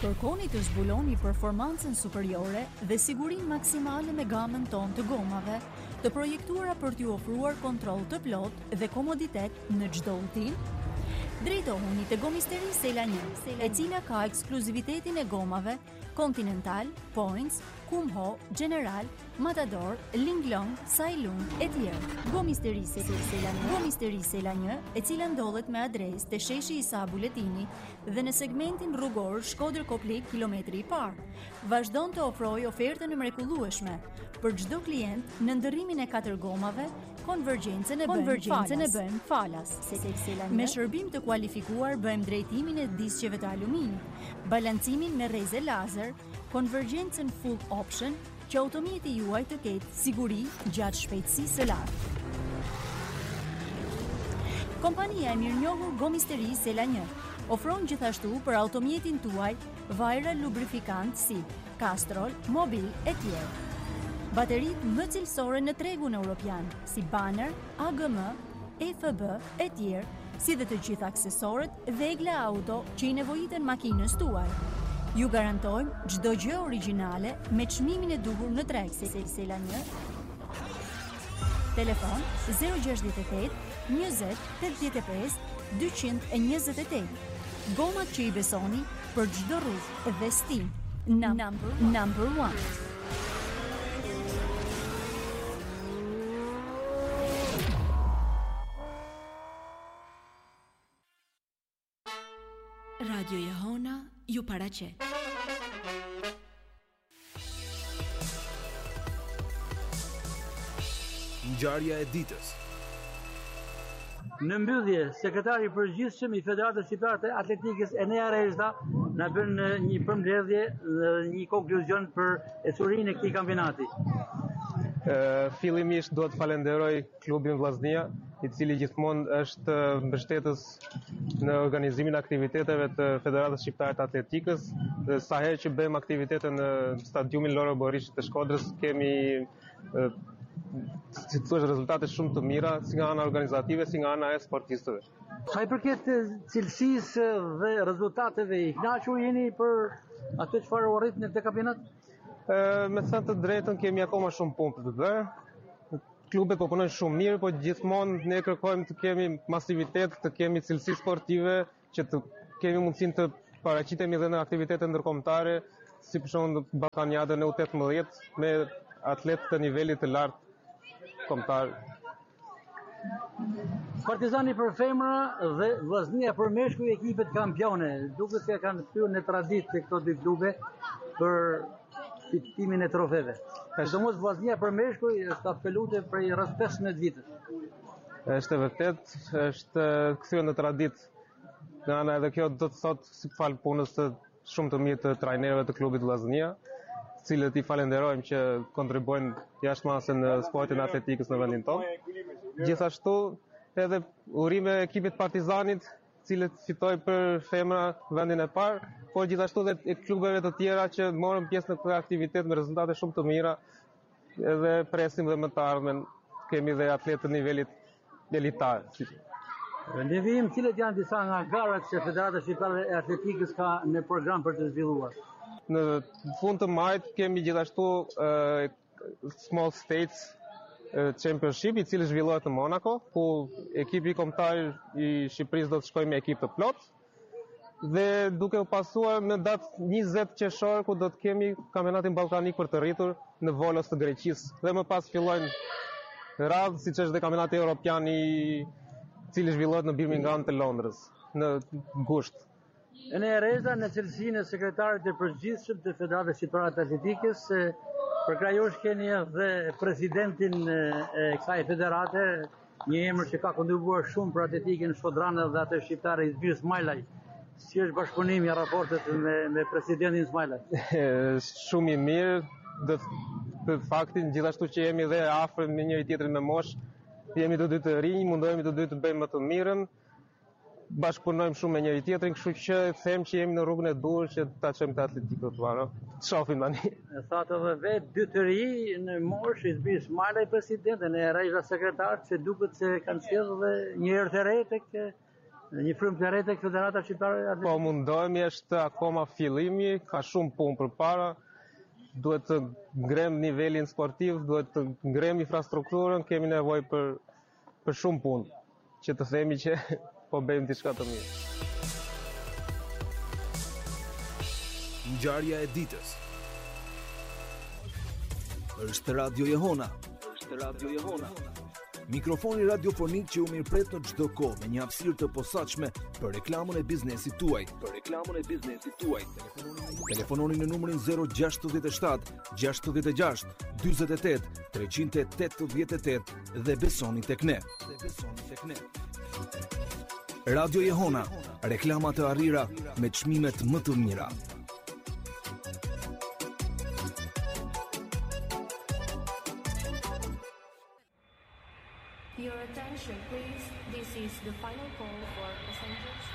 Kërkoni të zbuloni performancën superiore dhe sigurinë maksimale me gamën tonë të gomave, të projektuara për t'ju ofruar kontroll të plotë dhe komoditet në çdo udhtim? Drejtohuni te Gomisteri Sela 1, e cila ka ekskluzivitetin e gomave Continental, Points, Kumho, General, Matador, Linglong, Sailun e tjerë. Gomisteri Sela 1, e cila ndodhet me adresë te sheshi Isa Buletini dhe në segmentin rrugor Shkodër-Koplik kilometri i parë, vazhdon të ofrojë ofertën e mrekullueshme për çdo klient në ndërrimin e 4 gomave. Konvergjencën e bën falas. Me shërbim të kualifikuar bëjmë drejtimin e disqeve të aluminit, balancimin me rreze lazer, konvergjencën full option, që automjeti juaj të ketë siguri gjatë shpejtësisë së lartë. Kompania e mirënjohur Gomisteri Sela 1 ofron gjithashtu për automjetin tuaj vajra lubrifikant si Castrol, Mobil e tjerë. Baterit më cilësore në tregun europian, si Banner, AGM, FB e tjerë, si dhe të gjitha aksesorët Vegla Auto që i nevojiten makinës tuaj. Ju garantojmë çdo gjë origjinale me çmimin e duhur në treg. Sela 1. Telefon 068 20 85 228. Gomat që i besoni për çdo rrugë dhe stil. Number 1. Radio Jehona ju paraqet. Ngjarja e ditës. Në mbyllje, sekretari i përgjithshëm i Federatës Shqiptare të Atletikës Enea Rezda na bën një përmbledhje dhe një konkluzion për ecurinë e këtij kampionati. Fillimisht do të falenderoj klubin Vllaznia, i cili gjithmonë është mbështetës në organizimin e aktiviteteve të Federatës Shqiptare të Atletikës, dhe sa herë që bëjmë aktivitete në stadiumin Loro Borishit të Shkodrës, kemi si të thuash rezultate shumë të mira, si nga ana organizative, si nga ana e sportistëve. Sa i përket cilësisë dhe rezultateve, i kënaqur jeni për atë çfarë u arrit në këtë kampionat? Me të thënë të drejtën, kemi akoma shumë punë për të bërë. Klubet po punojnë shumë mirë, po gjithmonë ne kërkojmë të kemi masivitet, të kemi cilësi sportive, që të kemi mundësinë të paraqitemi edhe në aktivitete ndërkombëtare, si për shembull Ballkaniadën e U18 me atletë të nivelit të lartë kombëtar. Partizani për femra dhe Vllaznia për meshkuj ekipet kampione, duket se kanë kthyer në traditë të këto dy klube për fitimin e trofeve. Sidomos Vllaznia për meshkuj është apelute prej rreth 15 vitësh. Është vërtet, është kthyer në traditë. Nga ana edhe kjo do të thotë si fal punës të shumë të mirë të trajnerëve të klubit Vllaznia, të cilët i falenderojmë që kontribuojnë jashtëmase në sportin e atletikës në vendin tonë. Gjithashtu edhe urime ekipit Partizanit, cilët fitoi për femra vendin e parë, por gjithashtu edhe e klubeve të tjera që morën pjesë në këtë aktivitet me rezultate shumë të mira, edhe presim dhe më të ardhmen kemi dhe atletë të nivelit elitar. Ne vim cilët janë disa nga garat që Federata Shqiptare e Atletikës ka në program për të zhvilluar. Në fund të majit kemi gjithashtu Small States Championship, i cili zhvillohet në Monaco, ku ekipi kombëtar i Shqipërisë do të shkojë me ekip të plotë. Dhe duke u pasuar në datë 20 qershor, ku do të kemi kampionatin ballkanik për të rritur në Volos të Greqisë. Dhe më pas fillojnë radhë, siç është dhe kampionati evropian i cili zhvillohet në Birmingham të Londrës në gusht. Enea Rezda në cilësinë e sekretarit të përgjithshëm të Federatës Shqiptare të Atletikës, për krajosh keni edhe presidentin e kësaj federate, një emër që ka kontribuar shumë për atletikën shkodrane dhe atë shqiptare, Izbir Smajlaj. Si është bashkëpunimi i raportet me presidentin Smajlaj? Shumë i mirë, dhe faktin gjithashtu që jemi dhe afër me njëri tjetrin me moshë, jemi të dy të rinj, mundohemi të dy të bëjmë më të mirën, bashkëpunojmë shumë me njëri tjetrin, kështu që them që jemi në rrugën e duhur që ta çojmë të atletikën tuaj. Shohim tani. Thatë edhe vetë dy të ri në moshë, Izbir Smajlaj president, Enea Rezda sekretar, që duket se kanë sjellë edhe një herë të re tek Një frymë të re tek Federata Shqiptare? Po mundohemi, është akoma fillimi, ka shumë punë përpara. Duhet të ngrem nivelin sportiv, duhet të ngrem infrastrukturën, kemi nevojë për shumë punë, që të themi që po bëjmë diçka të mirë. Ngjarja e ditës. Është Radio Jehona. Mikrofoni radiofonik që u mirëpret në çdo kohë me një hapësirë të posaçme për reklamën e biznesit tuaj. Telefononi në numrin 067 66 48 388 dhe besoni tek ne. Radio Jehona, reklama të arrira me çmimet më të mira. Your attention, please. This is the final call for passengers.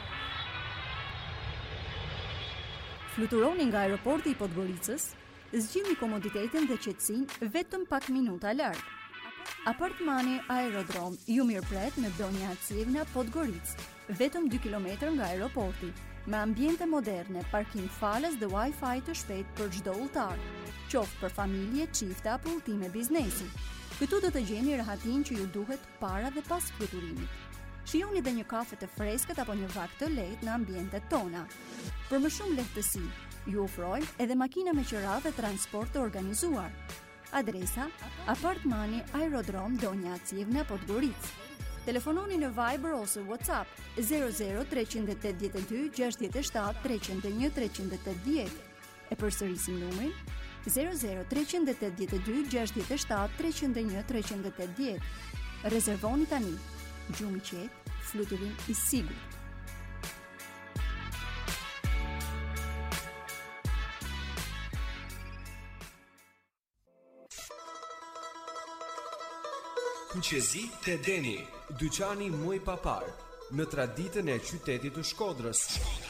Fluturoni nga aeroporti i Podgoricës, zgjidhni komoditetin dhe qetësinë vetëm pak minuta larg. Apartmani Aerodrom ju mirëpret në Donja Acivna, Podgoricë, vetëm 2 kilometër nga aeroporti, me ambiente moderne, parkim falas dhe Wi-Fi të shpejt për çdo udhëtar, qoftë për familje, çifte apo udhëtime biznesi. Këtu do të gjeni rahatin që ju duhet para dhe pas fluturimit. Shijoni dhe një kafe të freskët apo një vak të lehtë në ambientet tona. Për më shumë lehtësi, ju ofrojmë edhe makina me qira dhe transport të organizuar. Adresa: Apartmani Aerodrom Donja Acivna, Podgoricë. Telefononi në Viber ose WhatsApp 00 382 67 301 380. E përsërisim numrin 00 382 67 301 380. Rezervoni tani. Gjumë qetë, fluturim i sigurt. Kuqezi te Deni, dyqani më i papar në traditën e qytetit të Shkodrës.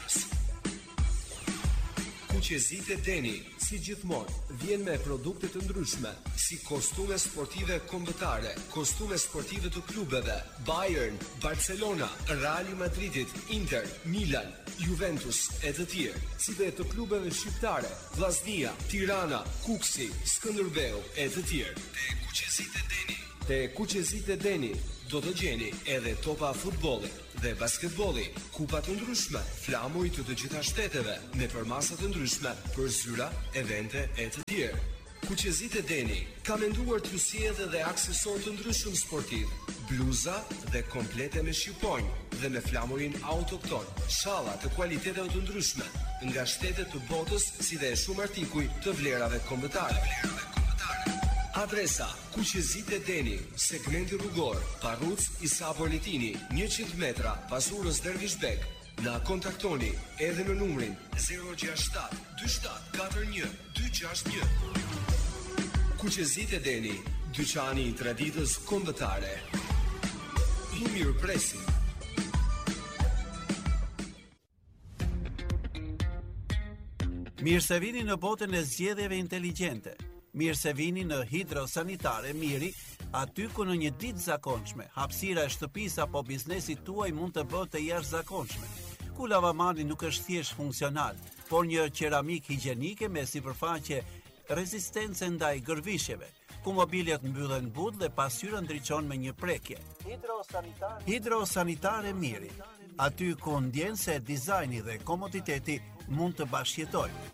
Kuqezi te Deni, si gjithmonë, vjen me produkte të ndryshme, si kostume sportive kombëtare, kostume sportive të klubeve, Bayern, Barcelona, Real Madridit, Inter, Milan, Juventus e të tjerë, si dhe të klubeve shqiptare, Vllaznia, Tirana, Kuksi, Skënderbeu e të tjerë. Te Kuqezit e Deni do të gjeni edhe topa futbolli dhe basketbolli, kupa të ndryshme, flamuj të gjitha shteteve, me përmasa të ndryshme për zyra, evente e të tjerë. Kuqezit e Deni ka menduar t'ju sjellë dhe aksesor të ndryshëm sportiv, bluza dhe komplete me shqiponjë dhe me flamurin autokton, shalla të kualiteteve të ndryshme nga shtetet të botës, si dhe shumë artikuj të vlerave kombëtare. Adresa: Kuqezit e Deni, segmenti rrugor, Parruc Isa Politini, 100 metra pas urës Dervishbek. Na kontaktoni edhe në numrin 067 27 41 261. Kuqezit e Deni, dyqani i traditës kombëtare. Ju mirëpresim. Mirë se vini në botën e zgjedhjeve inteligjente. Mirë se vini në Hidrosanitare Miri, aty ku në një ditë zakonshme, hapësira e shtëpisë apo biznesit tuaj mund të bëhet e jashtëzakonshme. Ku lavamani nuk është thjesht funksional, por një qeramik higjienike me sipërfaqe rezistence ndaj gërvishjeve, ku mobiljet mbyllen but dhe pasqyra ndriçon me një prekje. Hidrosanitare Miri, aty ku ndjen se dizajni dhe komoditeti mund të bashkëjetojnë.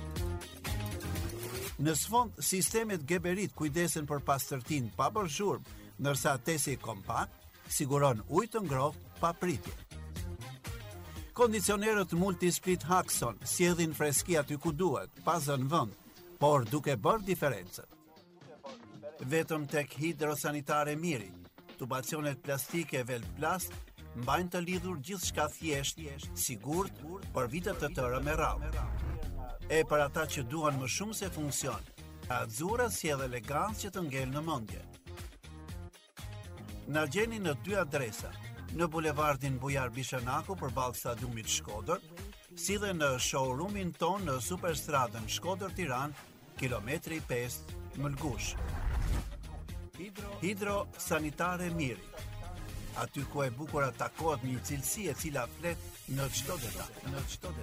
Në sfond, sistemet Geberit kujdesen për pastërtinë pa bërë zhurmë, ndërsa tesi kompakt siguron ujë të ngrohtë pa pritje. Kondicionerët Multisplit Haxon sjellin freski aty ku duhet, pa zënë vend, por duke bërë diferencën. Vetëm tek Hidrosanitare Miri, tubacionet plastike Velplast mbajnë të lidhur gjithçka thjesht, sigurt për vite të tëra me radhë. E për ata që duan më shumë se funksion, Azura sjell elegancë që të ngel në mendje. Na gjeni në 2 adresa, në bulevardin Bujar Bishanaku përballë stadiumit Shkodër, si dhe në showroomin ton në Superstradën Shkodër-Tiranë, kilometri 5 Mëlgush. Hidrosanitare Miri, aty ku e bukur takohet një cilësi e cila flet në çdo detaj,